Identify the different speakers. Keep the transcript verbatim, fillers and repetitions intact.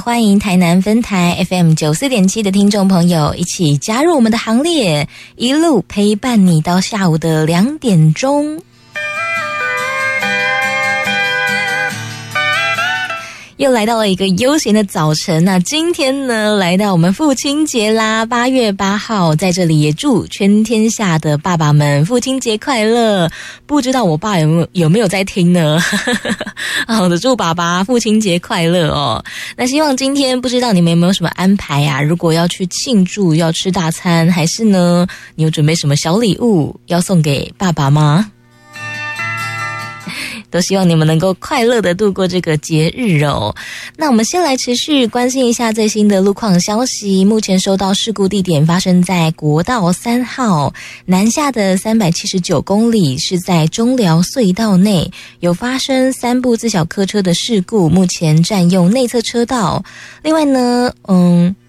Speaker 1: 欢迎台南分台 F M 九四点七的听众朋友一起加入我们的行列，一路陪伴你到下午的两点钟。又来到了一个悠闲的早晨，那今天呢，来到我们父亲节啦，八月八号，在这里也祝全天下的爸爸们父亲节快乐。不知道我爸有没有有没有在听呢？好的，祝爸爸父亲节快乐哦。那希望今天不知道你们有没有什么安排啊？如果要去庆祝，要吃大餐，还是呢，你有准备什么小礼物要送给爸爸吗？都希望你们能够快乐的度过这个节日哦。那我们先来持续关心一下最新的路况消息。目前收到事故地点发生在国道三号南下的三百七十九公里，是在中寮隧道内有发生三部自小客车的事故，目前占用内侧车道。另外呢，嗯。